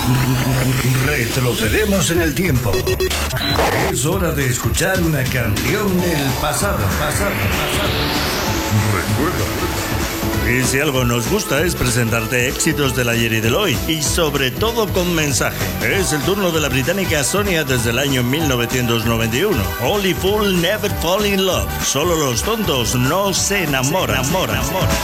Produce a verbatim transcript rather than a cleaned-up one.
Retrocedemos en el tiempo. Es hora de escuchar una canción del pasado, pasado, pasado. Recuerda. Y si algo nos gusta es presentarte éxitos del ayer y del hoy, y sobre todo con mensaje. Es el turno de la británica Sonia desde el año mil novecientos noventa y uno. Only fool never fall in love. Solo los tontos no se enamoran. Se enamoran.